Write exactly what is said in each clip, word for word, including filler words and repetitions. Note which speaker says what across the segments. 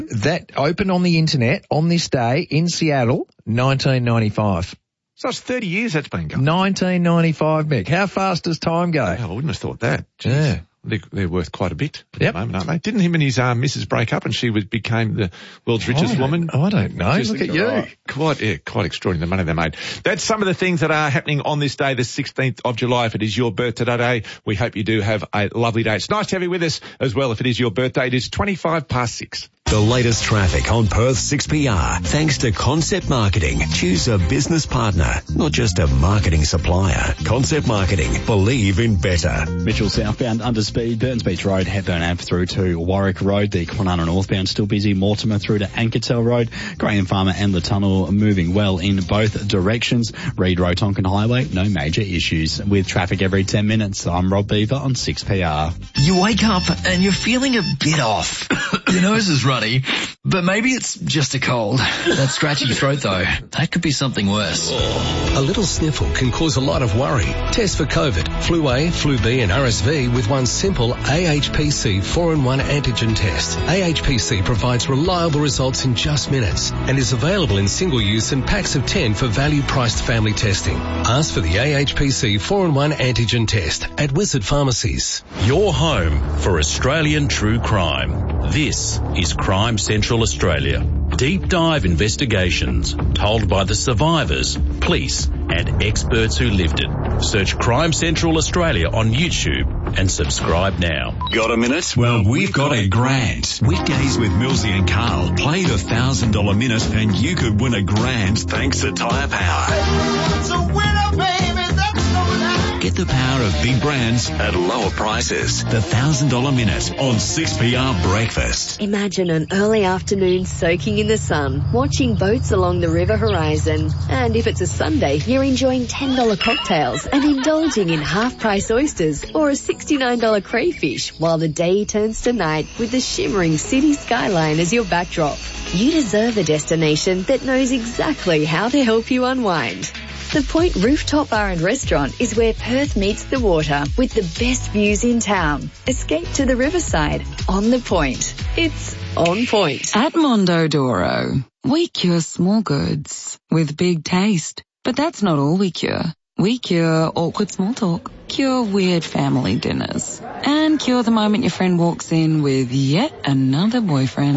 Speaker 1: That opened on the internet on this day in Seattle, nineteen ninety-five.
Speaker 2: So it's thirty years that's been going.
Speaker 1: nineteen ninety-five, Mick. How fast does time go?
Speaker 2: Well, I wouldn't have thought that. Jeez.
Speaker 1: Yeah.
Speaker 2: They're, they're worth quite a bit at
Speaker 1: Yep.
Speaker 2: the moment, aren't they? Didn't him and his um, missus break up and she was became the world's richest
Speaker 1: I
Speaker 2: woman?
Speaker 1: I don't know.
Speaker 2: Just
Speaker 1: Look at you.
Speaker 2: oh, quite, yeah, quite extraordinary, the money they made. That's some of the things that are happening on this day, the sixteenth of July. If it is your birthday today, we hope you do have a lovely day. It's nice to have you with us as well. If it is your birthday, it is twenty-five past six.
Speaker 3: The latest traffic on Perth six P R, thanks to Concept Marketing. Choose a business partner, not just a marketing supplier. Concept Marketing. Believe in better.
Speaker 4: Mitchell southbound under speed, Burns Beach Road, Hepburn Ave through to Warwick Road. The Kwinana northbound still busy, Mortimer through to Ankertel Road. Graham Farmer and the tunnel moving well in both directions. Reed Road, Tonkin Highway, no major issues. With traffic every ten minutes, I'm Rob Beaver on six P R.
Speaker 5: You wake up and you're feeling a bit off. Your nose is runny, but maybe it's just a cold. That scratchy throat though, that could be something worse.
Speaker 6: A little sniffle can cause a lot of worry. Test for COVID, flu A, flu B and R S V with one simple A H P C four in one antigen test. A H P C provides reliable results in just minutes and is available in single use and packs of ten for value priced family testing. Ask for the A H P C four in one antigen test at Wizard Pharmacies.
Speaker 7: Your home for Australian true crime. This is Crime Central Australia. Deep dive investigations told by the survivors, police and experts who lived it. Search Crime Central Australia on YouTube and subscribe now.
Speaker 3: Got a minute? Well, we've got a grand. Weekdays with Millsy and Carl. Play the one thousand dollars minute and you could win a grand thanks to Tyre Power. It's a winner, baby. That's no lie. Get the power of big brands at lower prices. The one thousand dollars minute on six P R Breakfast.
Speaker 8: Imagine an early afternoon soaking in the sun, watching boats along the river horizon. And if it's a Sunday, you're enjoying ten dollars cocktails and indulging in half-price oysters or a sixty-nine dollars crayfish while the day turns to night with the shimmering city skyline as your backdrop. You deserve a destination that knows exactly how to help you unwind. The Point Rooftop Bar and Restaurant is where Perth meets the water with the best views in town. Escape to the riverside on the Point. It's on point.
Speaker 9: At Mondodoro, we cure small goods with big taste. But that's not all we cure. We cure awkward small talk, cure weird family dinners, and cure the moment your friend walks in with yet another boyfriend.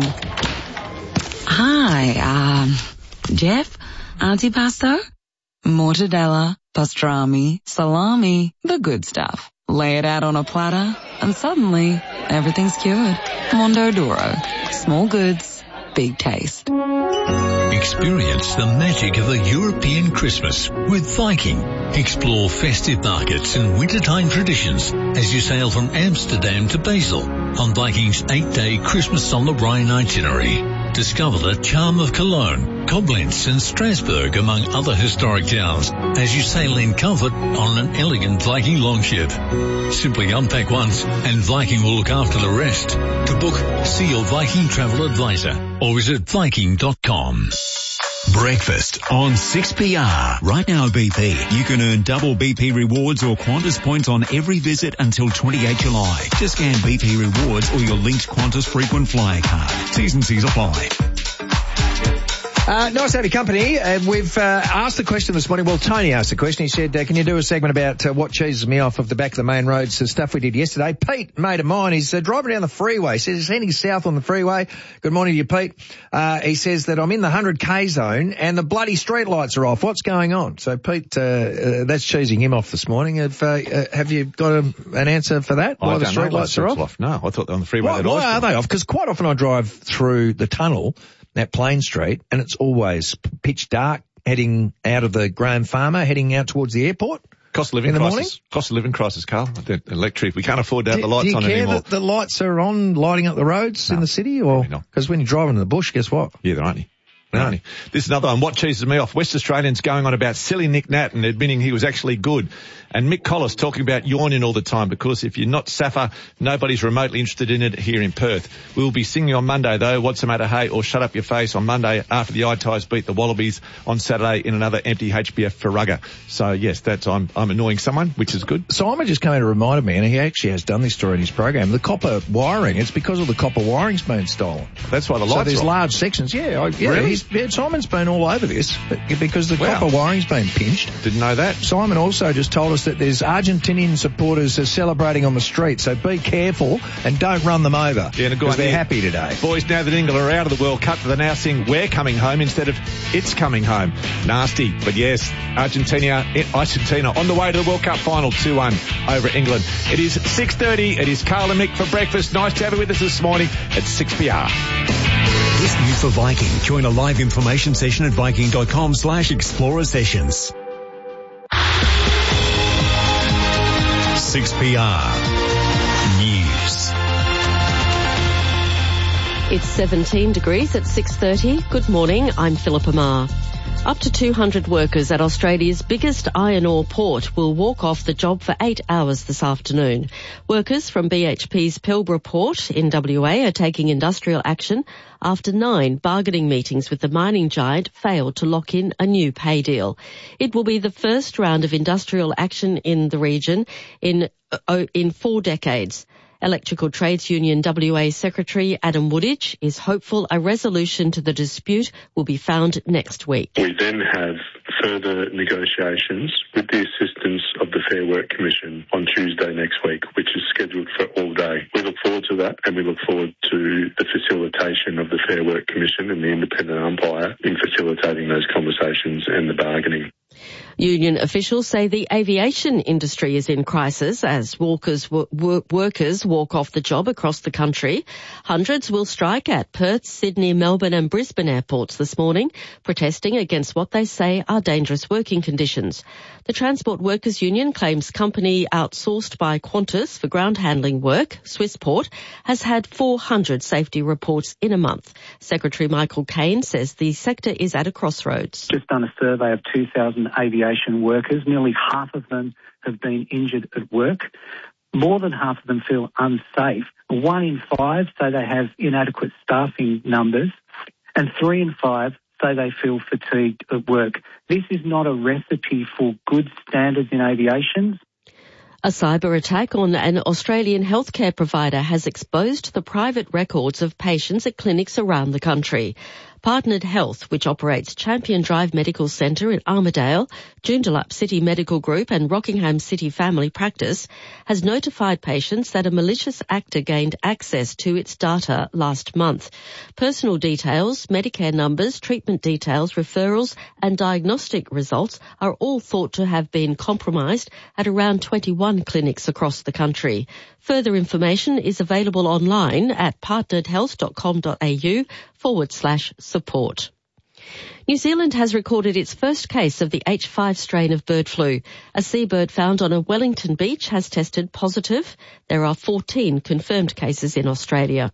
Speaker 9: Hi, um, Jeff, antipasto? Mortadella, pastrami, salami, the good stuff. Lay it out on a platter, and suddenly, everything's cured. Mondodoro. Small goods, big taste.
Speaker 10: Experience the magic of a European Christmas with Viking. Explore festive markets and wintertime traditions as you sail from Amsterdam to Basel on Viking's eight-day Christmas on the Rhine itinerary. Discover the charm of Cologne, Koblenz and Strasbourg, among other historic towns, as you sail in comfort on an elegant Viking longship. Simply unpack once and Viking will look after the rest. To book, see your Viking travel advisor or visit viking dot com.
Speaker 3: Breakfast on six P R. Right now, B P, you can earn double B P rewards or Qantas points on every visit until twenty-eighth of July. Just scan B P rewards or your linked Qantas frequent flyer card. T's and C's apply.
Speaker 1: Uh, nice to have your company. Uh, we've uh, asked the question this morning. Well, Tony asked the question. He said, uh, can you do a segment about uh, what cheeses me off of the back of the main roads, the stuff we did yesterday? Pete, mate of mine, he's uh, driving down the freeway. He says he's heading south on the freeway. Good morning to you, Pete. Uh, he says that I'm in the one hundred K zone and the bloody street lights are off. What's going on? So, Pete, uh, uh, that's cheesing him off this morning. Have, uh, uh, have you got a, an answer for that? Why the street lights are off?
Speaker 2: off? No, I thought they were on the freeway.
Speaker 1: Why, why are they off? Because quite often I drive through the tunnel at Plain Street, and it's always pitch dark heading out of the Graham Farmer, heading out towards the airport.
Speaker 2: Cost of living
Speaker 1: in the
Speaker 2: crisis.
Speaker 1: morning?
Speaker 2: Cost of living crisis, Carl. The electric. We can't afford to have
Speaker 1: do,
Speaker 2: the lights
Speaker 1: do you
Speaker 2: on
Speaker 1: care
Speaker 2: anymore.
Speaker 1: That the lights are on, lighting up the roads
Speaker 2: no,
Speaker 1: in the city, or because when you're driving in the bush, guess what?
Speaker 2: Yeah, there aren't you. No. This is another one. What cheeses me off? West Australians going on about silly Nick Nat and admitting he was actually good. And Mick Collis talking about yawning all the time, because if you're not Safa, nobody's remotely interested in it here in Perth. We'll be singing on Monday though, What's the Matter Hey, or Shut Up Your Face on Monday after the I-Ties beat the Wallabies on Saturday in another empty H B F for Rugger. So yes, that's, I'm, I'm annoying someone, which is good.
Speaker 1: Simon just came in and reminded me, and he actually has done this story in his program, the copper wiring, it's because all the copper wiring's been stolen.
Speaker 2: That's why the lights
Speaker 1: So there's
Speaker 2: are on.
Speaker 1: large sections, yeah. I, yeah,
Speaker 2: Really?
Speaker 1: he's, yeah, Simon's been all over this, but, because the
Speaker 2: Wow.
Speaker 1: copper wiring's been pinched.
Speaker 2: Didn't know that.
Speaker 1: Simon also just told us that there's Argentinian supporters are celebrating on the street, so be careful and don't run them over.
Speaker 2: Yeah, and a good
Speaker 1: because they're
Speaker 2: idea.
Speaker 1: happy today.
Speaker 2: Boys, now that England are out of the World Cup, they now sing We're Coming Home instead of It's Coming Home. Nasty. But yes, Argentina, Argentina on the way to the World Cup final, two one over England. It is six thirty. It is Carl and Mick for breakfast. Nice to have you with us this morning at six P R.
Speaker 3: This new for Viking. Join a live information session at viking.com slash explorer sessions. six P R News.
Speaker 11: It's seventeen degrees at six thirty. Good morning, I'm Philippa Marr. Up to two hundred workers at Australia's biggest iron ore port will walk off the job for eight hours this afternoon. Workers from B H P's Pilbara port in W A are taking industrial action after nine bargaining meetings with the mining giant failed to lock in a new pay deal. It will be the first round of industrial action in the region in, uh, in four decades. Electrical Trades Union W A Secretary Adam Woodidge is hopeful a resolution to the dispute will be found next week.
Speaker 12: We then have further negotiations with the assistance of the Fair Work Commission on Tuesday next week, which is scheduled for all day. We look forward to that, and we look forward to the facilitation of the Fair Work Commission and the independent umpire in facilitating those conversations and the bargaining.
Speaker 11: Union officials say the aviation industry is in crisis as walkers, w- workers walk off the job across the country. Hundreds will strike at Perth, Sydney, Melbourne and Brisbane airports this morning, protesting against what they say are dangerous working conditions. The Transport Workers Union claims company outsourced by Qantas for ground handling work, Swissport, has had four hundred safety reports in a month. Secretary Michael Caine says the sector is at a crossroads.
Speaker 13: Just done a survey of two thousand aviation workers. Nearly half of them have been injured at work. More than half of them feel unsafe. One in five say they have inadequate staffing numbers, and three in five say they feel fatigued at work. This is not a recipe for good standards in aviation.
Speaker 11: A cyber attack on an Australian healthcare provider has exposed the private records of patients at clinics around the country. Partnered Health, which operates Champion Drive Medical Centre in Armidale, Joondalup City Medical Group and Rockingham City Family Practice, has notified patients that a malicious actor gained access to its data last month. Personal details, Medicare numbers, treatment details, referrals and diagnostic results are all thought to have been compromised at around twenty-one clinics across the country. Further information is available online at partneredhealth.com.au forward slash support. New Zealand has recorded its first case of the H five strain of bird flu. A seabird found on a Wellington beach has tested positive. There are fourteen confirmed cases in Australia.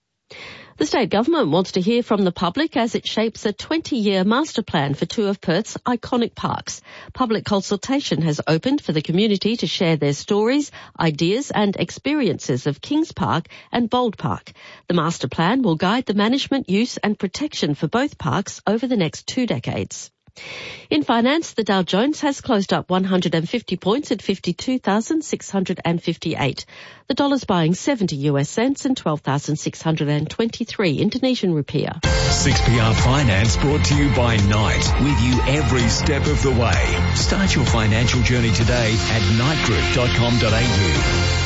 Speaker 11: The state government wants to hear from the public as it shapes a twenty-year master plan for two of Perth's iconic parks. Public consultation has opened for the community to share their stories, ideas and experiences of Kings Park and Bold Park. The master plan will guide the management, use and protection for both parks over the next two decades. In finance, the Dow Jones has closed up one hundred fifty points at fifty-two thousand six hundred fifty-eight. The dollar's buying seventy U S cents and twelve thousand six hundred twenty-three Indonesian rupiah.
Speaker 3: six P R Finance brought to you by Knight, with you every step of the way. Start your financial journey today at knight group dot com dot a u.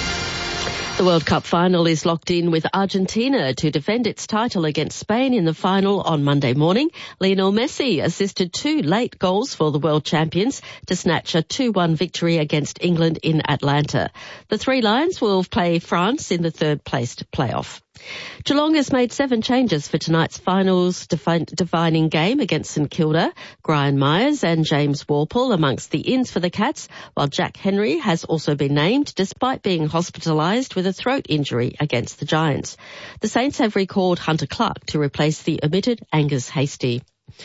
Speaker 11: The World Cup final is locked in with Argentina to defend its title against Spain in the final on Monday morning. Lionel Messi assisted two late goals for the world champions to snatch a two one victory against England in Atlanta. The Three Lions will play France in the third-placed playoff. Geelong has made seven changes for tonight's finals defi- defining game against St Kilda. Brian Myers and James Walpole amongst the ins for the Cats, while Jack Henry has also been named despite being hospitalised with a throat injury against the Giants. The Saints have recalled Hunter Clark to replace the omitted Angus Hastie.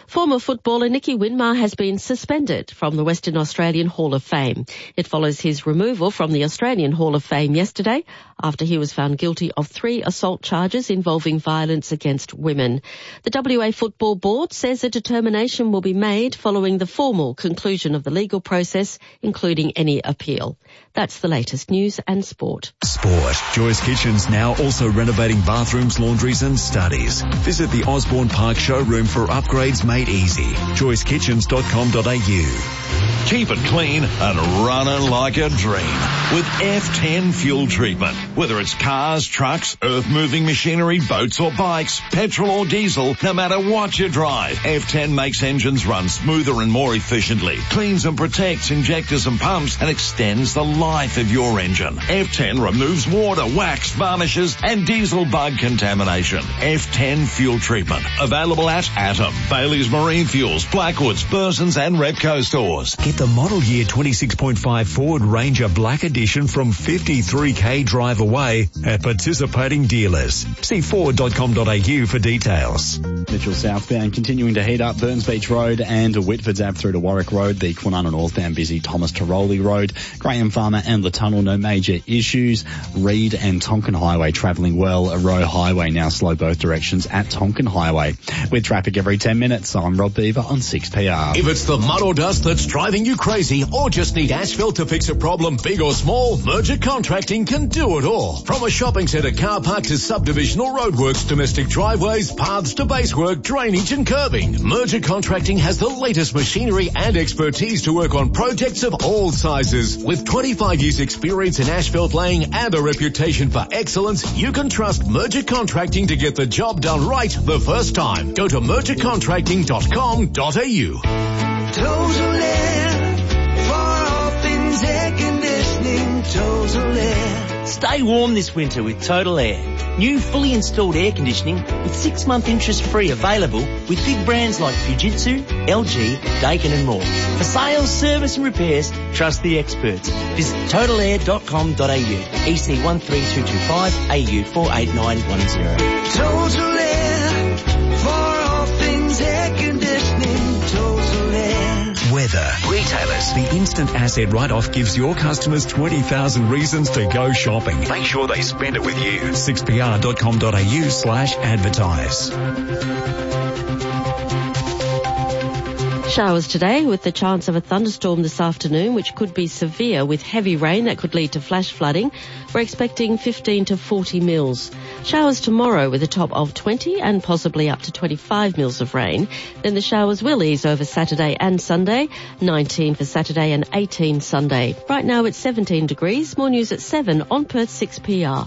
Speaker 11: Former footballer Nicky Winmar has been suspended from the Western Australian Hall of Fame. It follows his removal from the Australian Hall of Fame yesterday after he was found guilty of three assault charges involving violence against women. The W A Football Board says a determination will be made following the formal conclusion of the legal process, including any appeal. That's the latest news and sport.
Speaker 3: Sport. Joyce Kitchens now also renovating bathrooms, laundries and studies. Visit the Osborne Park showroom for upgrades made easy. joyce kitchens dot com dot a u.
Speaker 14: Keep it clean and running like a dream with F ten fuel treatment. Whether it's cars, trucks, earth-moving machinery, boats or bikes, petrol or diesel, no matter what you drive, F ten makes engines run smoother and more efficiently, cleans and protects injectors and pumps, and extends the life of your engine. F ten removes water, wax, varnishes and diesel bug contamination. F ten fuel treatment. Available at Atom, Bailey's Marine Fuels, Blackwoods, Burson's and Repco stores.
Speaker 3: Get the model year twenty-six point five Ford Ranger Black Edition from fifty-three k drive away at participating dealers. See ford dot com dot a u for details.
Speaker 4: Mitchell southbound continuing to heat up Burns Beach Road and Whitford's Ave through to Warwick Road. The Kwinana northbound busy Thomas Tiroli Road. Graham Farmer and the Tunnel, no major issues. Reed and Tonkin Highway travelling well. Roe Highway now slow both directions at Tonkin Highway. With traffic every ten minutes, I'm Rob Beaver on six P R.
Speaker 15: If it's the mud or dust that's driving you crazy or just need asphalt to fix a problem big or small, Merger Contracting can do it all. From a shopping centre car park to subdivisional roadworks, domestic driveways, paths to basework, drainage and curbing, Merger Contracting has the latest machinery and expertise to work on projects of all sizes. With twenty-five years experience in asphalt laying and a reputation for excellence, you can trust Merger Contracting to get the job done right the first time. Go to merger contracting dot com dot a u.
Speaker 16: Total Air, for all things air conditioning, Total Air.
Speaker 17: Stay warm this winter with Total Air. New fully installed air conditioning with six month interest free available with big brands like Fujitsu, L G, Daikin and more. For sales, service and repairs, trust the experts. Visit total air dot com dot a u. E C one three two two five, A U four eight nine one zero.
Speaker 16: Total Air, for all things air conditioning, Total Air.
Speaker 3: Weather. Retailers. The instant asset write-off gives your customers twenty thousand reasons to go shopping. Make sure they spend it with you. six p r dot com dot a u slash advertise.
Speaker 11: Showers today with the chance of a thunderstorm this afternoon, which could be severe with heavy rain that could lead to flash flooding. We're expecting fifteen to forty mils. Showers tomorrow with a top of twenty and possibly up to twenty-five mils of rain. Then the showers will ease over Saturday and Sunday, nineteen for Saturday and eighteen Sunday. Right now it's seventeen degrees. More news at seven on Perth six P R.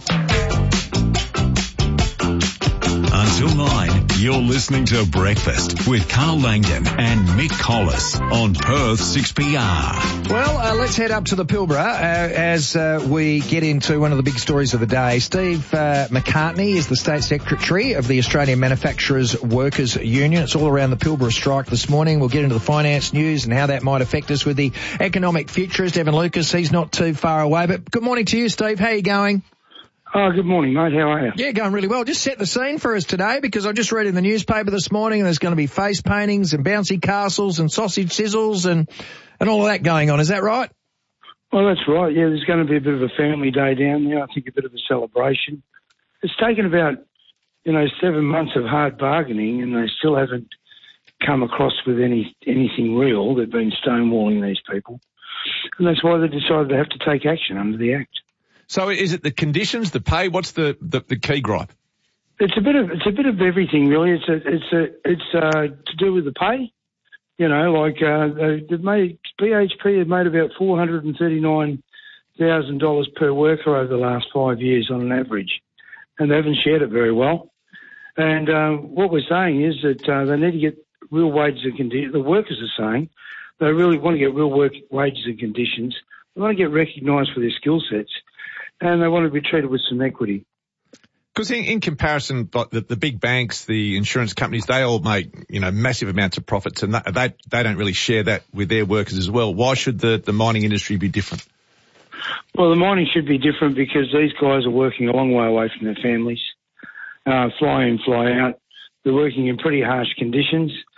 Speaker 3: Until nine, you're listening to Breakfast with Carl Langdon and Mick Collis on Perth six P R.
Speaker 1: Well, uh, let's head up to the Pilbara uh, as uh, we get into one of the big stories of the day. Steve uh, McCartney is the State Secretary of the Australian Manufacturers Workers Union. It's all around the Pilbara strike this morning. We'll get into the finance news and how that might affect us with the economic futurist, Evan Lucas. He's not too far away. But good morning to you, Steve. How are you going?
Speaker 18: Oh, good morning, mate. How are you?
Speaker 1: Yeah, going really well. Just set the scene for us today because I just read in the newspaper this morning and there's going to be face paintings and bouncy castles and sausage sizzles and, and all of that going on. Is that right?
Speaker 18: Well, that's right. Yeah, there's going to be a bit of a family day down there. I think a bit of a celebration. It's taken about, you know, seven months of hard bargaining and they still haven't come across with any anything real. They've been stonewalling these people. And that's why they decided they have to take action under the Act.
Speaker 2: So is it the conditions, the pay? What's the, the, the key gripe?
Speaker 18: It's a bit of it's a bit of everything, really. It's a, it's a, it's uh, to do with the pay. You know, like uh, they, they've made B H P have made about four hundred and thirty nine thousand dollars per worker over the last five years on an average, and they haven't shared it very well. And uh, what we're saying is that uh, they need to get real wages and conditions. The workers are saying they really want to get real work wages and conditions. They want to get recognised for their skill sets. And they want to be treated with some equity.
Speaker 2: Because in, in comparison, the, the big banks, the insurance companies, they all make, you know, massive amounts of profits and that, they, they don't really share that with their workers as well. Why should the, the mining industry be different?
Speaker 18: Well, the mining should be different because these guys are working a long way away from their families, uh, fly in, fly out. They're working in pretty harsh conditions.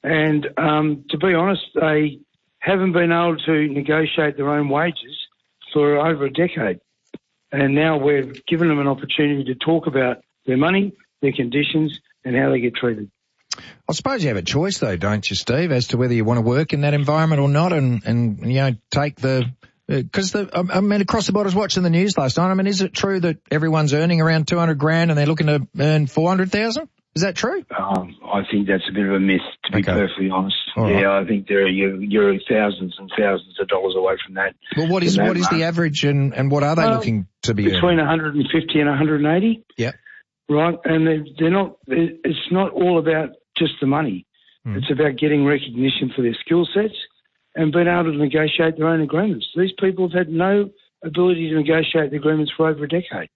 Speaker 18: And um, to be honest, they haven't been able to negotiate their own wages for over a decade. And now we've given them an opportunity to talk about their money, their conditions, and how they get treated.
Speaker 1: I suppose you have a choice, though, don't you, Steve, as to whether you want to work in that environment or not, and, and you know, take the... Because, uh, the I mean, across the board, I was watching the news last night. I mean, is it true that everyone's earning around two hundred grand and they're looking to earn four hundred thousand? Is that true?
Speaker 19: Um, I think that's a bit of a myth, to be
Speaker 1: Okay.
Speaker 19: perfectly honest.
Speaker 1: All
Speaker 19: yeah,
Speaker 1: right.
Speaker 19: I think there are, you're, you're thousands and thousands of dollars away from that.
Speaker 1: Well, what is
Speaker 19: from that
Speaker 1: what is the
Speaker 19: mark.
Speaker 1: average, and, and what are they
Speaker 18: Well,
Speaker 1: looking to be
Speaker 18: Between
Speaker 1: earning?
Speaker 18: one hundred fifty and one hundred eighty.
Speaker 1: Yeah.
Speaker 18: Right, and they're, they're not. It's not all about just the money.
Speaker 1: Hmm.
Speaker 18: It's about getting recognition for their skill sets and being able to negotiate their own agreements. These people have had no ability to negotiate the agreements for over a decade.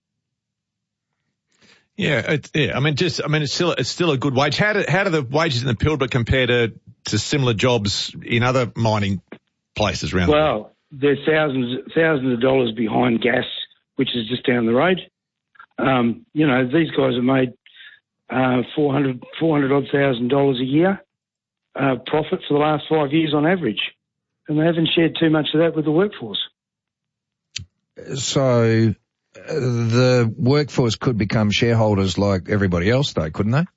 Speaker 2: Yeah, it's, yeah. I mean, just I mean, it's still it's still a good wage. How do how do the wages in the Pilbara compare to, to similar jobs in other mining places around?
Speaker 18: Well, they're thousands thousands of dollars behind gas, which is just down the road. Um, you know, these guys have made uh, four hundred odd thousand dollars a year uh, profit for the last five years on average, and they haven't shared too much of that with the workforce.
Speaker 1: So uh, the workforce could become shareholders like everybody else, though, couldn't they?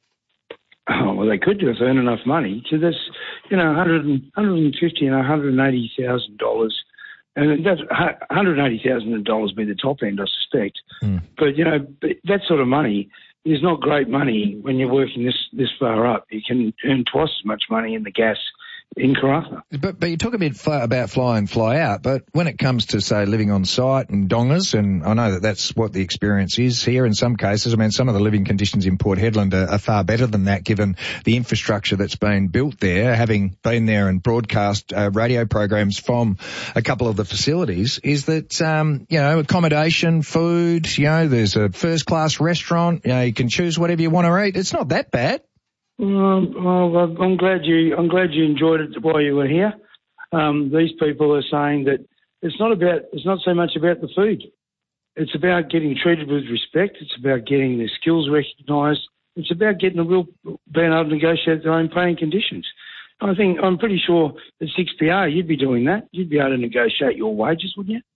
Speaker 18: Oh, well, they could do if they earn enough money. So that's, you know, one hundred, one hundred fifty and one hundred eighty thousand dollars. And that's one hundred eighty thousand dollars be the top end, I suspect.
Speaker 1: Mm.
Speaker 18: But, you know, that sort of money is not great money when you're working this, this far up. You can earn twice as much money in the gas in Karratha.
Speaker 1: But, but you talk a bit fly, about fly in, fly out, but when it comes to, say, living on site and dongas, and I know that that's what the experience is here in some cases. I mean, some of the living conditions in Port Hedland are, are far better than that, given the infrastructure that's been built there, having been there and broadcast uh, radio programs from a couple of the facilities, is that, um, you know, accommodation, food, you know, there's a first-class restaurant, you know, you can choose whatever you want to eat. It's not that bad.
Speaker 18: Um, well, I'm glad you. I'm glad you enjoyed it while you were here. Um, these people are saying that it's not about. It's not so much about the food. It's about getting treated with respect. It's about getting their skills recognised. It's about getting a real, being able to negotiate their own paying conditions. I think I'm pretty sure at six P R you'd be doing that. You'd be able to negotiate your wages, wouldn't you?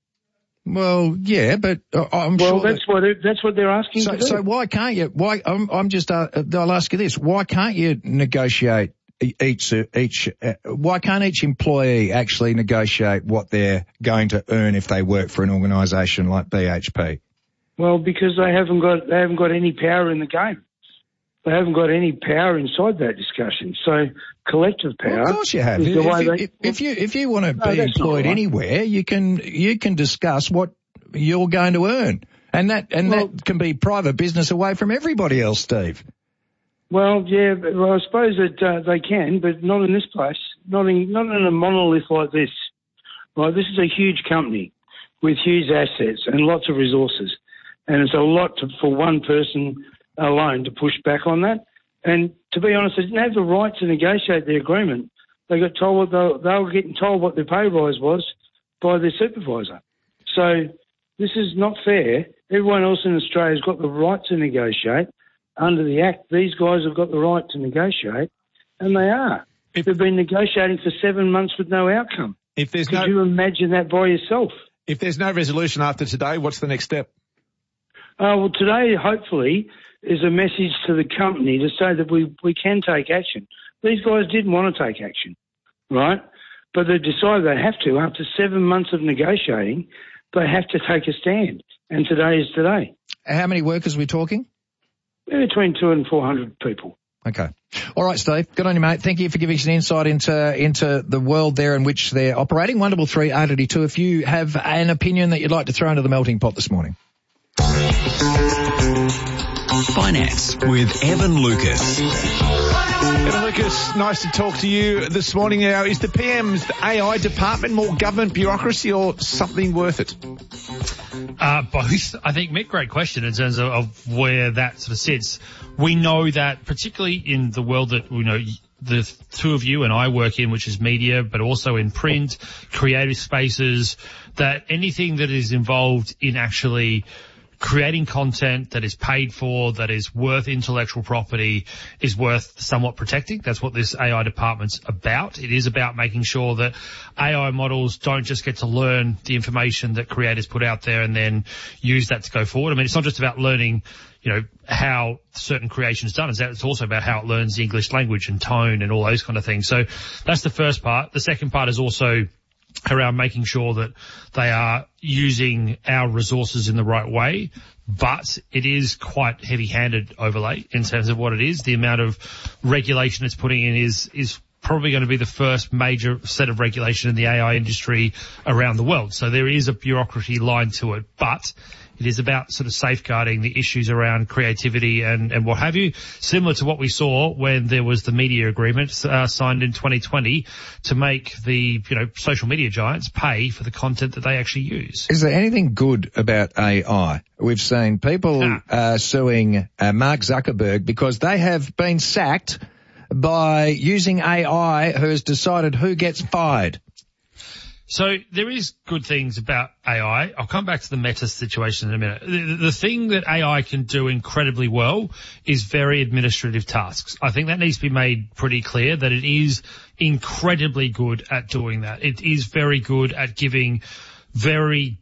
Speaker 1: Well, yeah, but uh, I'm
Speaker 18: well,
Speaker 1: sure.
Speaker 18: Well, that's
Speaker 1: that,
Speaker 18: what it, that's what they're asking
Speaker 1: so,
Speaker 18: to do.
Speaker 1: So why can't you? Why? I'm, I'm just. Uh, I'll ask you this: why can't you negotiate each each? Uh, why can't each employee actually negotiate what they're going to earn if they work for an organisation like B H P?
Speaker 18: Well, because they haven't got they haven't got any power in the game. They haven't got any power inside that discussion. So collective power.
Speaker 1: Well, of course you have.
Speaker 18: Is
Speaker 1: If,
Speaker 18: the way
Speaker 1: if,
Speaker 18: they,
Speaker 1: if, if you if you want to
Speaker 18: No,
Speaker 1: be
Speaker 18: that's not
Speaker 1: employed
Speaker 18: right.
Speaker 1: anywhere, you can you can discuss what you're going to earn, and that and
Speaker 18: Well-
Speaker 1: that can be private business away from everybody else, Steve.
Speaker 18: Well, yeah, but, well, I suppose that uh, they can, but not in this place. Not in not in a monolith like this. Right, this is a huge company with huge assets and lots of resources, and it's a lot to, for one person alone to push back on that. And to be honest, they didn't have the right to negotiate the agreement. They got told what they, they were getting told what their pay rise was by their supervisor. So this is not fair. Everyone else in Australia's got the right to negotiate. Under the Act, these guys have got the right to negotiate, and they are. If, They've been negotiating for seven months with no outcome.
Speaker 2: If there's
Speaker 18: Could
Speaker 2: no,
Speaker 18: you imagine that by yourself?
Speaker 2: if there's no resolution after today, what's the next step?
Speaker 18: Uh, well, today, hopefully, is a message to the company to say that we, we can take action. These guys didn't want to take action, right? But they decided they have to. After seven months of negotiating, they have to take a stand. And today is today.
Speaker 1: How many workers are we talking?
Speaker 18: Between two and four hundred people.
Speaker 1: Okay. All right, Steve. Good on you, mate. Thank you for giving us an insight into into the world there in which they're operating. one double three eight eight two. If you have an opinion that you'd like to throw into the melting pot this morning.
Speaker 3: Finance with Evan Lucas.
Speaker 2: Evan Lucas, nice to talk to you this morning. Now, is the P M's A I department more government bureaucracy or something worth it?
Speaker 20: Uh, both. I think, Mick, great question in terms of, of where that sort of sits. We know that particularly in the world that, you know, the two of you and I work in, which is media, but also in print, creative spaces, that anything that is involved in actually creating content that is paid for, that is worth intellectual property, is worth somewhat protecting. That's what this A I department's about. It is about making sure that A I models don't just get to learn the information that creators put out there and then use that to go forward. I mean, it's not just about learning, you know, how certain creation is done. It's also about how it learns the English language and tone and all those kind of things. So that's the first part. The second part is also around making sure that they are using our resources in the right way, but it is quite heavy-handed overlay in terms of what it is. The amount of regulation it's putting in is, is probably going to be the first major set of regulation in the A I industry around the world. So there is a bureaucracy line to it, but it is about sort of safeguarding the issues around creativity and, and what have you, similar to what we saw when there was the media agreement uh, signed in twenty twenty to make the, you know, social media giants pay for the content that they actually use.
Speaker 1: Is there anything good about A I? We've seen people ah. uh, suing uh, Mark Zuckerberg because they have been sacked by using A I who has decided who gets fired.
Speaker 20: So there is good things about A I. I'll come back to the Meta situation in a minute. The, the thing that A I can do incredibly well is very administrative tasks. I think that needs to be made pretty clear that it is incredibly good at doing that. It is very good at giving very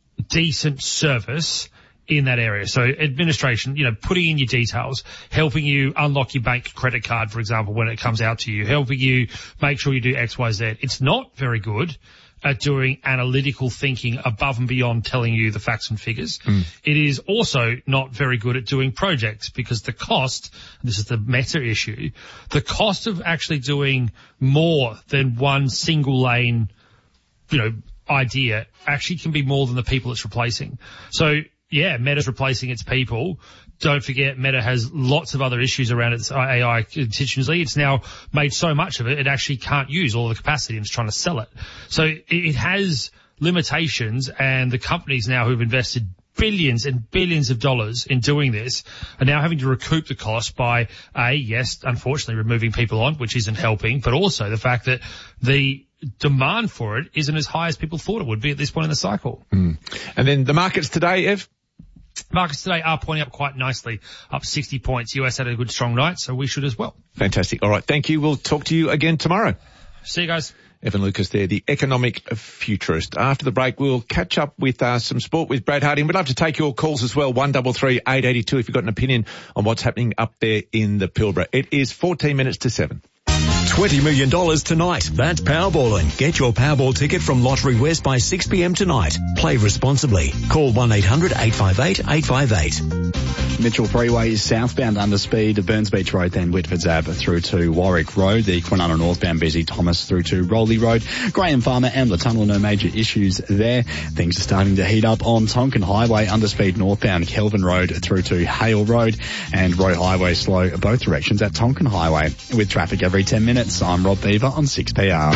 Speaker 20: decent service in that area. So administration, you know, putting in your details, helping you unlock your bank credit card, for example, when it comes out to you, helping you make sure you do X, Y, Z. It's not very good at doing analytical thinking above and beyond telling you the facts and figures. Mm. It is also not very good at doing projects because the cost, and this is the Meta issue, the cost of actually doing more than one single lane, you know, idea actually can be more than the people it's replacing. So yeah, Meta's replacing its people. Don't forget, Meta has lots of other issues around its A I continuously. It's now made so much of it, it actually can't use all the capacity and it's trying to sell it. So it, it has limitations, and the companies now who've invested billions and billions of dollars in doing this are now having to recoup the cost by, A, yes, unfortunately removing people on, which isn't helping, but also the fact that the demand for it isn't as high as people thought it would be at this point in the cycle.
Speaker 2: Mm. And then the markets today, Ev?
Speaker 20: Markets today are pointing up quite nicely, up sixty points. U S had a good strong night, so we should as well.
Speaker 2: Fantastic. All right. Thank you. We'll talk to you again tomorrow.
Speaker 20: See you guys.
Speaker 2: Evan Lucas there, the economic futurist. After the break, we'll catch up with uh, some sport with Brad Harding. We'd love to take your calls as well, one three three, eight eight two if you've got an opinion on what's happening up there in the Pilbara. It is fourteen minutes to seven.
Speaker 3: twenty million dollars tonight. That's Powerballing. Get your Powerball ticket from Lottery West by six p.m. tonight. Play responsibly. Call one eight hundred eight five eight eight five eight.
Speaker 4: Mitchell Freeway is southbound under speed, Burns Beach Road, then Whitford's Ave through to Warwick Road. The Kwinana northbound busy, Thomas through to Rowley Road. Graham Farmer and the tunnel, no major issues there. Things are starting to heat up on Tonkin Highway, underspeed northbound Kelvin Road through to Hale Road, and Road Highway slow both directions at Tonkin Highway. With traffic every ten minutes, I'm Rob Beaver on six P R.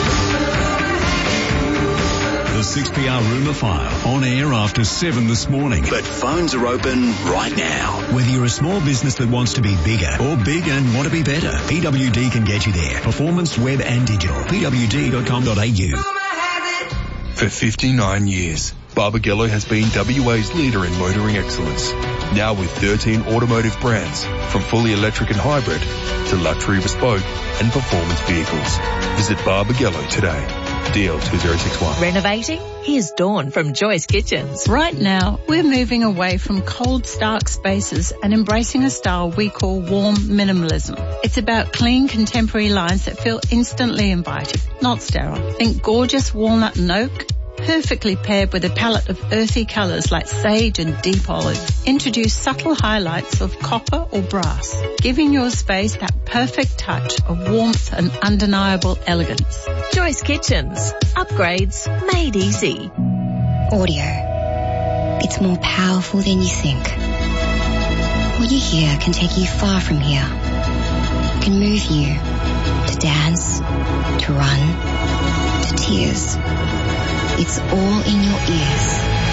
Speaker 3: The six P R Rumour File, on air after seven this morning. But phones are open right now. Whether you're a small business that wants to be bigger or big and want to be better, P W D can get you there. Performance, web and digital. P W D dot com dot a u.
Speaker 21: For fifty-nine years, Barbagallo has been W A's leader in motoring excellence. Now with thirteen automotive brands, from fully electric and hybrid to luxury bespoke and performance vehicles. Visit Barbagallo today. D L two zero six one.
Speaker 22: Renovating? Here's Dawn from Joyce Kitchens.
Speaker 23: Right now, we're moving away from cold, stark spaces and embracing a style we call warm minimalism. It's about clean, contemporary lines that feel instantly inviting, not sterile. Think gorgeous walnut and oak, perfectly paired with a palette of earthy colours like sage and deep olive. Introduce subtle highlights of copper or brass, giving your space that perfect touch of warmth and undeniable elegance.
Speaker 22: Joyce Kitchens. Upgrades made easy.
Speaker 24: Audio. It's more powerful than you think. What you hear can take you far from here. It can move you to dance, to run, to tears. It's all in your ears.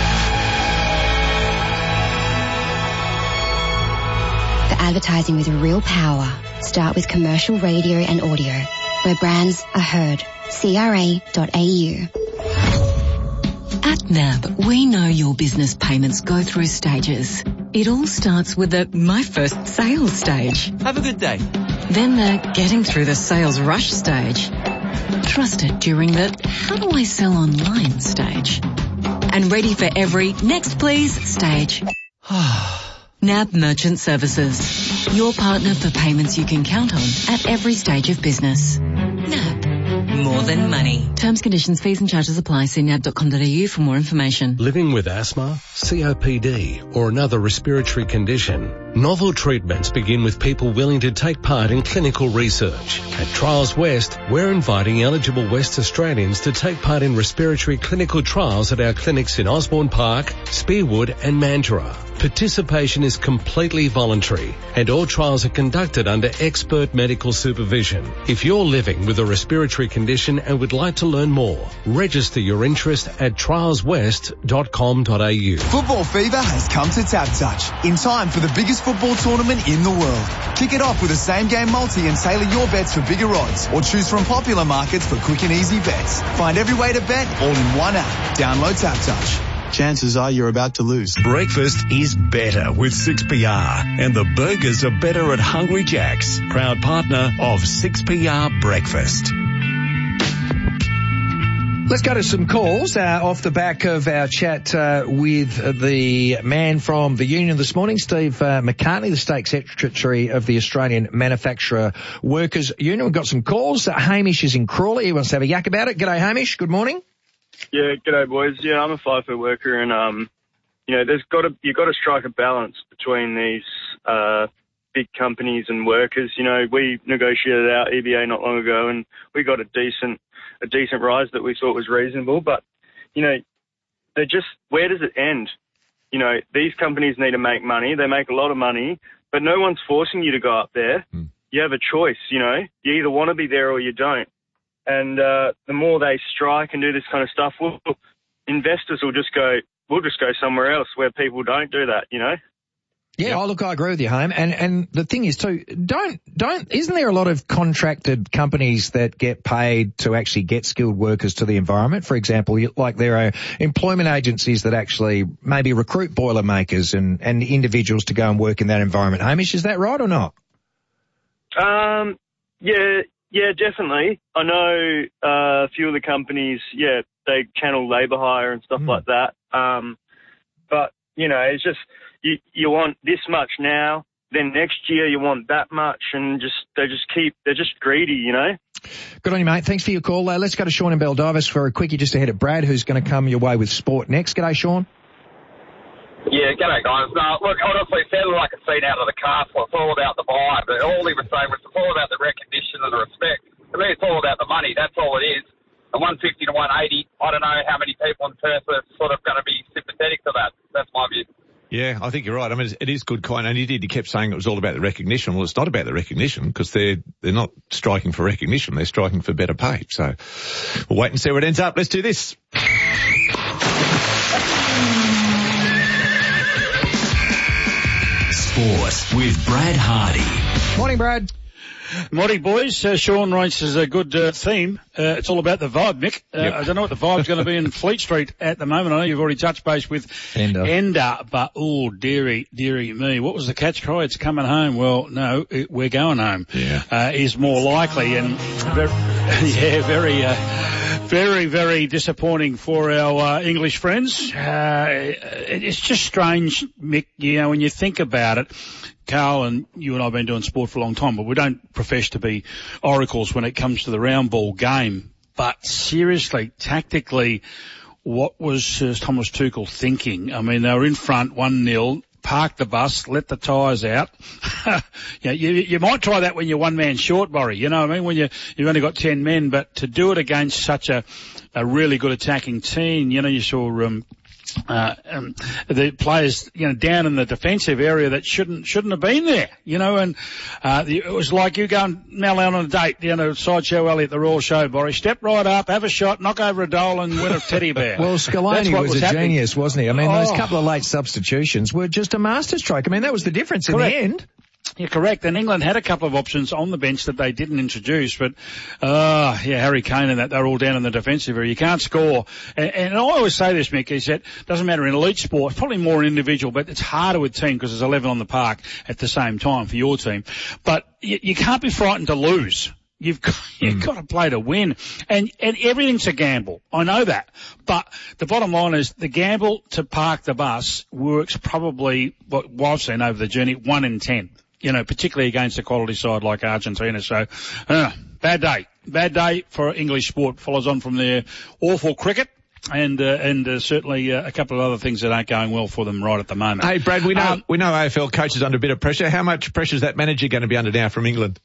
Speaker 24: For advertising with real power, start with commercial radio and audio, where brands are heard. C R A dot A U.
Speaker 9: At N A B, we know your business payments go through stages. It all starts with the my first sales stage.
Speaker 17: Have a good day.
Speaker 9: Then the getting through the sales rush stage. Trusted during the how do I sell online stage. And ready for every next please stage. N A B Merchant Services. Your partner for payments you can count on at every stage of business. N A B. More than money. Terms, conditions, fees and charges apply. See nab dot com dot a u for more information.
Speaker 5: Living with asthma, C O P D or another respiratory condition, novel treatments begin with people willing to take part in clinical research. At Trials West, we're inviting eligible West Australians to take part in respiratory clinical trials at our clinics in Osborne Park, Spearwood and Mandurah. Participation is completely voluntary and all trials are conducted under expert medical supervision. If you're living with a respiratory condition and would like to learn more, register your interest at trials west dot com dot a u.
Speaker 6: Football fever has come to TapTouch in time for the biggest football tournament in the world. Kick it off with a same-game multi and tailor your bets for bigger odds or choose from popular markets for quick and easy bets. Find every way to bet all in one app. Download TapTouch. Chances are you're about to lose.
Speaker 3: Breakfast is better with six P R and the burgers are better at Hungry Jack's, proud partner of six P R Breakfast.
Speaker 1: Let's go to some calls uh, off the back of our chat uh, with the man from the union this morning, Steve uh, McCartney, the State Secretary of the Australian Manufacturer Workers Union. We've got some calls. Uh, Hamish is in Crawley. He wants to have a yak about it. G'day, Hamish. Good morning.
Speaker 7: Yeah, g'day boys. Yeah, I'm a FIFO worker, and um, you know, there's got to you've got to strike a balance between these uh big companies and workers. You know, we negotiated our E B A not long ago, and we got a decent a decent rise that we thought was reasonable. But you know, they're just where does it end? You know, these companies need to make money. They make a lot of money, but no one's forcing you to go up there. Mm. You have a choice. You know, you either want to be there or you don't. And uh, the more they strike and do this kind of stuff, we'll, investors will just go, we'll just go somewhere else where people don't do that, you know?
Speaker 1: Yeah, oh, look, I agree with you, Home. And and the thing is too, don't don't isn't there a lot of contracted companies that get paid to actually get skilled workers to the environment? For example, like there are employment agencies that actually maybe recruit boilermakers and and individuals to go and work in that environment. Hamish, is that right or not?
Speaker 7: Um, yeah. Yeah, definitely. I know uh, a few of the companies, yeah, they channel labour hire and stuff mm. like that. Um, but, you know, it's just you, you want this much now, then next year you want that much, and just they just keep, they're just greedy, you know.
Speaker 1: Good on you, mate. Thanks for your call. Uh, let's go to Sean in Baldivis for a quickie just ahead of Brad, who's going to come your way with sport next. G'day, Sean.
Speaker 8: Yeah, g'day guys. No, look, honestly, it sounded like a scene out of the castle. It's all about the vibe. But all he was saying was it's all about the recognition and the respect. To me, it's all about the money. That's all it is. And one fifty to one eighty, I don't know how many people in Perth are sort of going to be sympathetic to that. That's my view.
Speaker 2: Yeah, I think you're right. I mean, it is good coin, and he did. He kept saying it was all about the recognition. Well, it's not about the recognition because they're they're not striking for recognition. They're striking for better pay. So we'll wait and see where it ends up. Let's do this.
Speaker 3: Sport with Brad Hardy.
Speaker 1: Morning, Brad.
Speaker 25: Morning, boys. Uh, Sean races a good uh, theme. Uh, it's all about the vibe, Mick. Uh, yep. I don't know what the vibe's going to be in Fleet Street at the moment. I know you've already touched base with Ender, Ender but oh, dearie, dearie me. What was the catch cry? It's coming home. Well, no, it, we're going home.
Speaker 2: Yeah.
Speaker 25: Uh, is more likely and very, yeah, very, uh, very, very disappointing for our uh, English friends. Uh, it's just strange, Mick, you know, when you think about it. Carl, and you and I have been doing sport for a long time, but we don't profess to be oracles when it comes to the round ball game. But seriously, tactically, what was uh, Thomas Tuchel thinking? I mean, they were in front one nil, parked the bus, let the tyres out. you, know, you, you might try that when you're one man short, Borry, you know what I mean, when you, you've only got ten men, but to do it against such a, a really good attacking team, you know, you saw, um, Uh, um, the players, you know, down in the defensive area that shouldn't shouldn't have been there, you know, and uh, the, it was like you go and mail out on a date, you know, Sideshow Alley at the Royal Show, Boris. Step right up, have a shot, knock over a doll, and win a teddy bear.
Speaker 1: Well, Scaloni was, was a happening. genius, wasn't he? I mean, oh. those couple of late substitutions were just a masterstroke. I mean, that was the difference Correct. in the end.
Speaker 25: You're correct. And England had a couple of options on the bench that they didn't introduce, but, uh, yeah, Harry Kane and that, they're all down in the defensive area. You can't score. And, and I always say this, Mick, is that it doesn't matter in elite sport, probably more in individual, but it's harder with team because there's eleven on the park at the same time for your team. But you, you can't be frightened to lose. You've got, you've got to play to win. And, and everything's a gamble. I know that. But the bottom line is the gamble to park the bus works probably, what I've seen over the journey, one in ten. You know, particularly against a quality side like Argentina. So, uh, bad day. Bad day for English sport. Follows on from their awful cricket. And, uh, and, uh, certainly, uh, a couple of other things that aren't going well for them right at the moment.
Speaker 2: Hey, Brad, we know,
Speaker 25: um,
Speaker 2: we know A F L coaches under a bit of pressure. How much pressure is that manager going to be under now from England?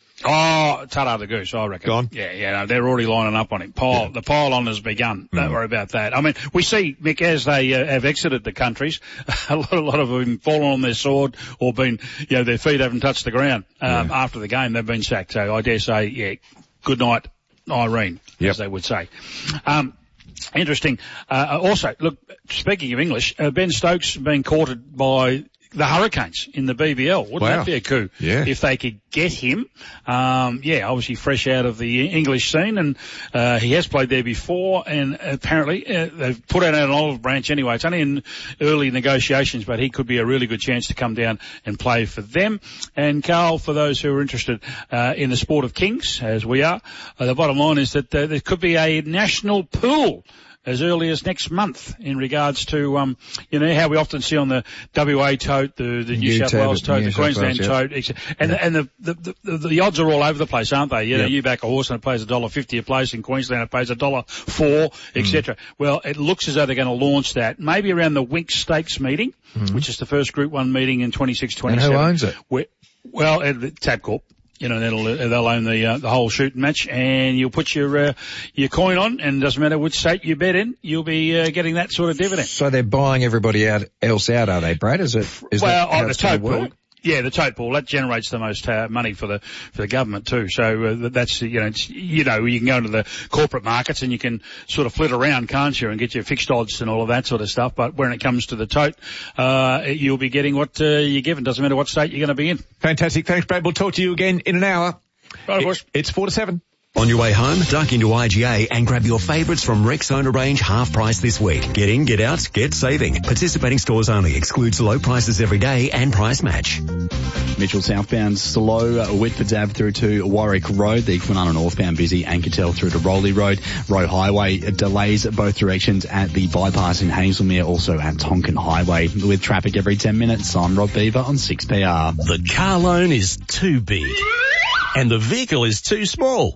Speaker 25: Oh, Tata the Goose, I reckon.
Speaker 2: Gone?
Speaker 25: Yeah, yeah, no, they're already lining up on him. Pile, yeah. The pile on has begun. Don't mm. worry about that. I mean, we see, Mick, as they uh, have exited the countries, a lot, a lot of them fallen on their sword or been, you know, their feet haven't touched the ground. Um, yeah. After the game, they've been sacked. So I dare say, yeah, good night, Irene, yep. as they would say. Um, interesting. Uh, also, look, speaking of English, uh, Ben Stokes being courted by the Hurricanes in the B B L. Wouldn't
Speaker 2: wow.
Speaker 25: that be a coup?
Speaker 2: Yeah.
Speaker 25: If they could get him. Um, yeah, obviously fresh out of the English scene, and uh, he has played there before, and apparently uh, they've put out an olive branch anyway. It's only in early negotiations, but he could be a really good chance to come down and play for them. And Carl, for those who are interested uh, in the sport of kings, as we are, uh, the bottom line is that uh, there could be a national pool as early as next month in regards to, um, you know, how we often see on the W A tote, the, the New South Wales tote, the Queensland tote, et cetera. And, yeah. and the, the, the, the odds are all over the place, aren't they? You know, yeah. you back a horse and it pays a dollar fifty a place. In Queensland it pays a dollar four, et cetera. Mm. Well, it looks as though they're going to launch that maybe around the Winx Stakes meeting, mm. which is the first Group One meeting in twenty-six twenty-seven.
Speaker 1: And who owns it?
Speaker 25: Where, well, uh, Tabcorp. You know, that'll, they'll own the, uh, the whole shooting match, and you'll put your, uh, your coin on, and it doesn't matter which state you bet in, you'll be, uh, getting that sort of dividend.
Speaker 1: So they're buying everybody out, else out, are they, Brad? Is it, is
Speaker 25: well,
Speaker 1: that how
Speaker 25: on
Speaker 1: it's
Speaker 25: the tote
Speaker 1: work?
Speaker 25: pool. Yeah, the tote pool, that generates the most uh, money for the for the government too. So uh, that's, you know, it's, you know, you can go into the corporate markets and you can sort of flit around, can't you, and get your fixed odds and all of that sort of stuff. But when it comes to the tote, uh, you'll be getting what uh, you're given. Doesn't matter what state you're going to be in.
Speaker 2: Fantastic. Thanks, Brad. We'll talk to you again in an hour.
Speaker 25: Right, boys.
Speaker 2: It's four to seven.
Speaker 3: On your way home, duck into I G A and grab your favourites from Rexona range half price this week. Get in, get out, get saving. Participating stores only. Excludes low prices every day and price match.
Speaker 4: Mitchell southbound slow, uh, Whitford's Ave through to Warwick Road. The Kwinana northbound busy, Anketel through to Rowley Road. Roe Highway uh, delays both directions at the bypass in Hazelmere, also at Tonkin Highway. With traffic every ten minutes, I'm Rob Beaver on six P R.
Speaker 10: The car loan is too big and the vehicle is too small.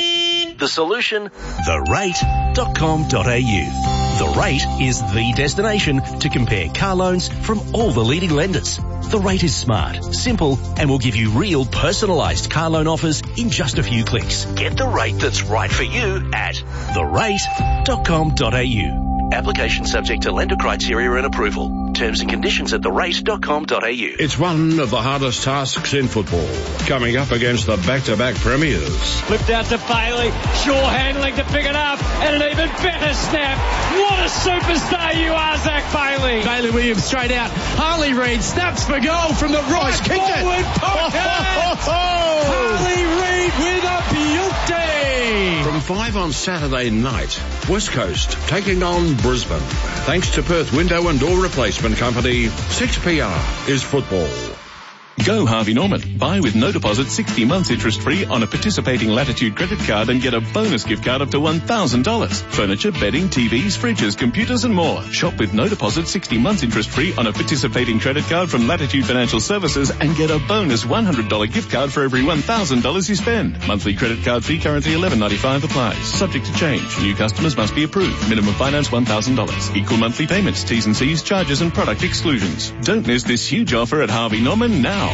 Speaker 10: The solution? the rate dot com dot a u. The Rate is the destination to compare car loans from all the leading lenders. The Rate is smart, simple, and will give you real personalised car loan offers in just a few clicks. Get the rate that's right for you at the rate dot com dot a u. Application subject to lender criteria and approval. Terms and conditions at the rate dot com dot a u.
Speaker 12: It's one of the hardest tasks in football, coming up against the back-to-back premiers.
Speaker 13: Flipped out to Bailey, Shaw handling to pick it up, and an even better snap. What a superstar you are, Zach Bailey.
Speaker 14: Bailey Williams straight out. Harley Reid snaps for goal from the right
Speaker 13: forward pocket.
Speaker 14: Oh, oh, oh.
Speaker 13: Harley Reid with a beauty.
Speaker 12: From five on Saturday night, West Coast taking on Brisbane. Thanks to Perth Window and Door Replacement Company, six P R is football.
Speaker 15: Go Harvey Norman. Buy with no deposit sixty months interest free on a participating Latitude credit card and get a bonus gift card up to one thousand dollars. Furniture, bedding, T Vs, fridges, computers and more. Shop with no deposit sixty months interest free on a participating credit card from Latitude Financial Services and get a bonus one hundred dollars gift card for every one thousand dollars you spend. Monthly credit card fee currently eleven ninety-five applies. Subject to change. New customers must be approved. Minimum finance one thousand dollars. Equal monthly payments. T's and C's, charges and product exclusions. Don't miss this huge offer at Harvey Norman now.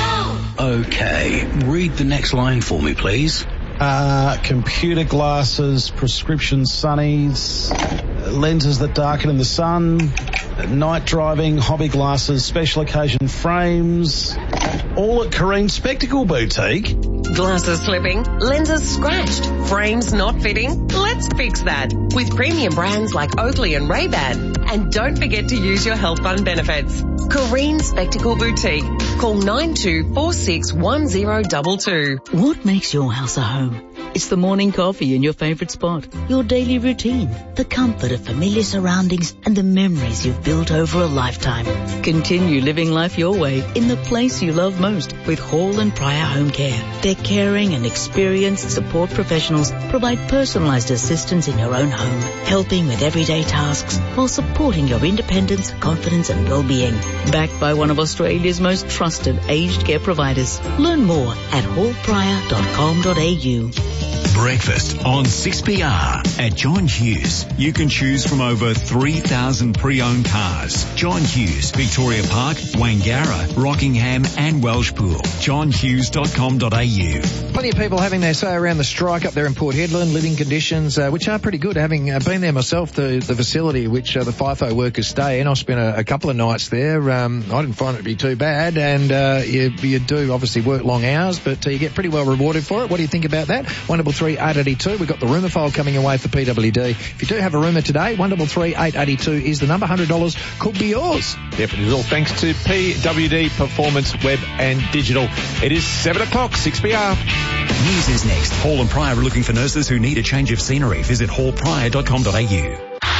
Speaker 10: Okay, read the next line for me, please.
Speaker 26: Uh, computer glasses, prescription sunnies, lenses that darken in the sun, night driving, hobby glasses, special occasion frames, all at Kareem Spectacle Boutique.
Speaker 27: Glasses slipping, lenses scratched, frames not fitting? Let's fix that with premium brands like Oakley and Ray-Ban. And don't forget to use your health fund benefits. Kareen Spectacle Boutique. Call nine two four six one zero two two.
Speaker 11: What makes your house a home? It's the morning coffee in your favourite spot, your daily routine, the comfort of familiar surroundings and the memories you've built over a lifetime. Continue living life your way in the place you love most with Hall and Pryor Home Care. Their caring and experienced support professionals provide personalised assistance in your own home, helping with everyday tasks while supporting your independence, confidence and well-being. Backed by one of Australia's most trusted aged care providers. Learn more at hall pryor dot com dot a u.
Speaker 3: Breakfast on six P R. At John Hughes, you can choose from over three thousand pre-owned cars. John Hughes, Victoria Park, Wangara, Rockingham and Welshpool. john hughes dot com dot a u.
Speaker 1: Plenty of people having their say around the strike up there in Port Hedland, living conditions, uh, which are pretty good. Having uh, been there myself, the, the facility which uh, the FIFO workers stay in, I spent a, a couple of nights there. Um, I didn't find it to be too bad, and uh, you, you do obviously work long hours, but uh, you get pretty well rewarded for it. What do you think about that? one double three eight eight two. We've got the rumour file coming away for P W D. If you do have a rumour today, one double three eight eight two is the number. one hundred dollars could be yours.
Speaker 2: Yep, it is all thanks to P W D Performance Web and Digital. It is seven o'clock, six P R.
Speaker 3: News is next. Hall and Pryor are looking for nurses who need a change of scenery. Visit hall pryor dot com dot a u.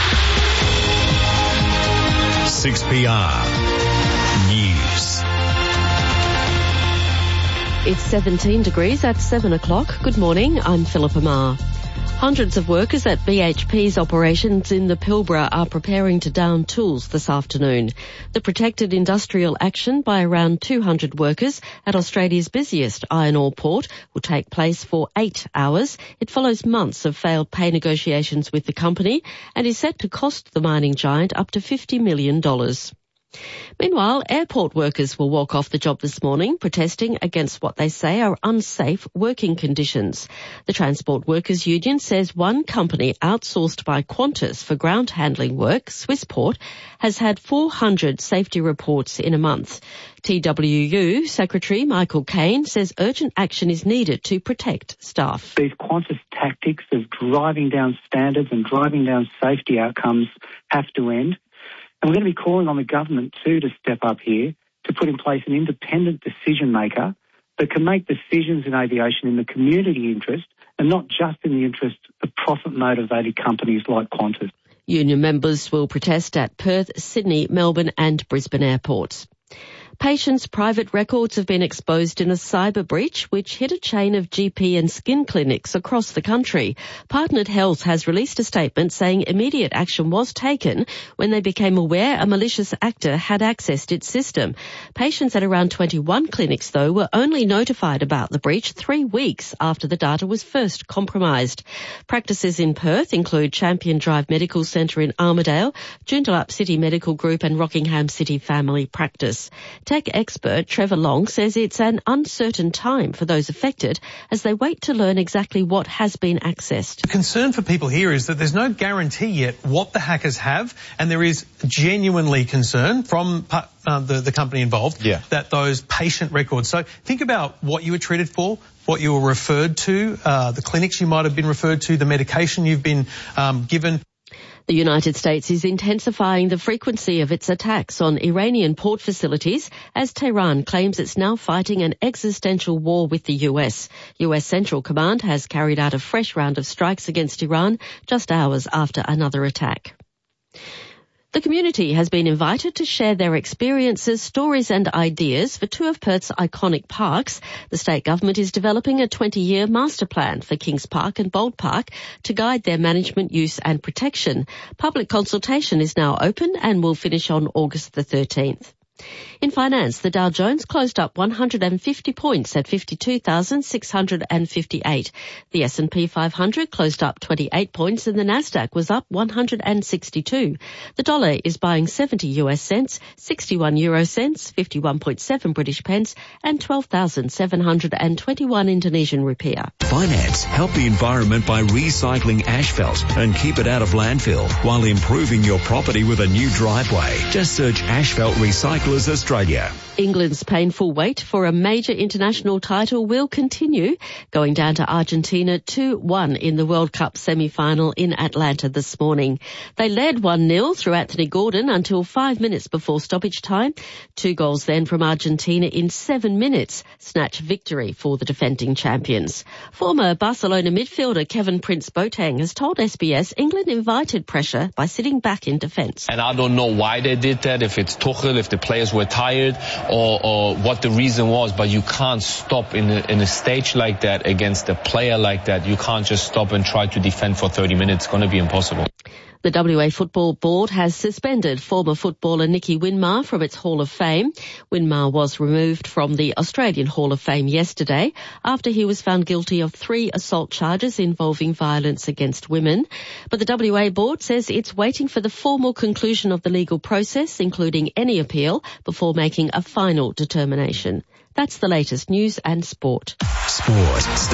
Speaker 3: six P R News.
Speaker 16: It's seventeen degrees at seven o'clock. Good morning, I'm Philippa Marr. Hundreds of workers at B H P's operations in the Pilbara are preparing to down tools this afternoon. The protected industrial action by around two hundred workers at Australia's busiest iron ore port will take place for eight hours. It follows months of failed pay negotiations with the company and is set to cost the mining giant up to fifty million dollars. Meanwhile, airport workers will walk off the job this morning, protesting against what they say are unsafe working conditions. The Transport Workers Union says one company outsourced by Qantas for ground handling work, Swissport, has had four hundred safety reports in a month. T W U Secretary Michael Caine says urgent action is needed to protect staff.
Speaker 18: These Qantas tactics of driving down standards and driving down safety outcomes have to end. And we're going to be calling on the government too to step up here to put in place an independent decision maker that can make decisions in aviation in the community interest and not just in the interest of profit motivated companies like Qantas.
Speaker 16: Union members will protest at Perth, Sydney, Melbourne and Brisbane airports. Patients' private records have been exposed in a cyber breach which hit a chain of G P and skin clinics across the country. Partnered Health has released a statement saying immediate action was taken when they became aware a malicious actor had accessed its system. Patients at around twenty-one clinics, though, were only notified about the breach three weeks after the data was first compromised. Practices in Perth include Champion Drive Medical Centre in Armidale, Joondalup City Medical Group and Rockingham City Family Practice. Tech expert Trevor Long says it's an uncertain time for those affected as they wait to learn exactly what has been accessed.
Speaker 19: The concern for people here is that there's no guarantee yet what the hackers have, and there is genuinely concern from uh, the, the company involved
Speaker 2: yeah.
Speaker 19: that those patient records. So think about what you were treated for, what you were referred to, uh, the clinics you might have been referred to, the medication you've been um, given.
Speaker 16: The United States is intensifying the frequency of its attacks on Iranian port facilities as Tehran claims it's now fighting an existential war with the U S. U S Central Command has carried out a fresh round of strikes against Iran just hours after another attack. The community has been invited to share their experiences, stories and ideas for two of Perth's iconic parks. The state government is developing a twenty-year master plan for Kings Park and Bold Park to guide their management, use and protection. Public consultation is now open and will finish on August the thirteenth. In finance, the Dow Jones closed up one hundred fifty points at fifty-two thousand six hundred fifty-eight. The S and P five hundred closed up twenty-eight points and the Nasdaq was up one hundred sixty-two. The dollar is buying seventy U S cents, sixty-one euro cents, fifty-one point seven British pence and twelve thousand seven hundred twenty-one Indonesian rupiah.
Speaker 3: Finance. Help the environment by recycling asphalt and keep it out of landfill while improving your property with a new driveway. Just search Asphalt Recyclers Australia.
Speaker 16: England's painful wait for a major international title will continue, going down to Argentina two one in the World Cup semi-final in Atlanta this morning. They led one nil through Anthony Gordon until five minutes before stoppage time. Two goals then from Argentina in seven minutes snatched victory for the defending champions. Former Barcelona midfielder Kevin Prince Boateng has told S B S England invited pressure by sitting back in defence.
Speaker 9: And I don't know why they did that, if it's Tuchel, if the players were tired, or, or what the reason was, but you can't stop in a, in a stage like that against a player like that. You can't just stop and try to defend for thirty minutes. It's going to be impossible.
Speaker 16: The W A Football Board has suspended former footballer Nicky Winmar from its Hall of Fame. Winmar was removed from the Australian Hall of Fame yesterday after he was found guilty of three assault charges involving violence against women. But the W A Board says it's waiting for the formal conclusion of the legal process, including any appeal, before making a final determination. That's the latest news and sport.
Speaker 3: Sport.